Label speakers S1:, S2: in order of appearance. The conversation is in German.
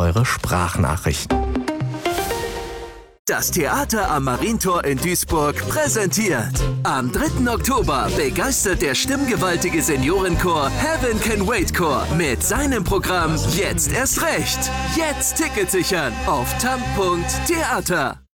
S1: eure Sprachnachrichten.
S2: Das Theater am Marientor in Duisburg präsentiert. Am 3. Oktober begeistert der stimmgewaltige Seniorenchor Heaven Can Wait Chor mit seinem Programm Jetzt erst recht. Jetzt Ticket sichern auf tam.theater.